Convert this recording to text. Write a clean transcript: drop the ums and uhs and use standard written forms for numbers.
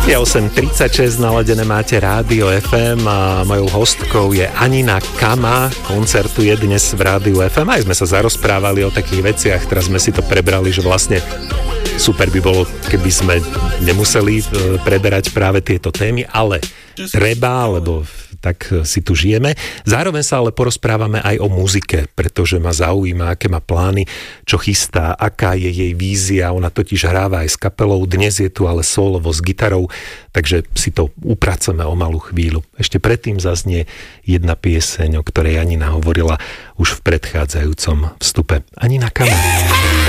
Je 8:36, naladené máte Rádio FM a mojou hostkou je Anina Kama. Koncertuje dnes v Rádiu FM. Aj sme sa zarozprávali o takých veciach, teraz sme si to prebrali, že vlastne super by bolo, keby sme nemuseli preberať práve tieto témy, ale treba, lebo tak si tu žijeme. Zároveň sa ale porozprávame aj o muzike, pretože ma zaujíma, aké má plány, čo chystá, aká je jej vízia. Ona totiž hráva aj s kapelou, dnes je tu ale solovo s gitarou, takže si to upracujeme o malú chvíľu. Ešte predtým zaznie jedna pieseň, o ktorej Anina hovorila už v predchádzajúcom vstupe. Anina Kama.